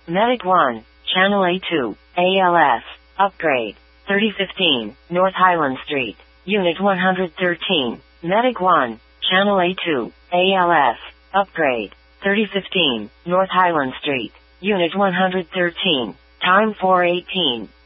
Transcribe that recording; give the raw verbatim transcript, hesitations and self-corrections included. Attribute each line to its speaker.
Speaker 1: Medic one, Channel A two, A L S, upgrade, thirty fifteen, North Highland Street, Unit one hundred thirteen, Medic one, Channel A two, A L S, upgrade, thirty fifteen, North Highland Street, Unit one hundred thirteen, time four eighteen.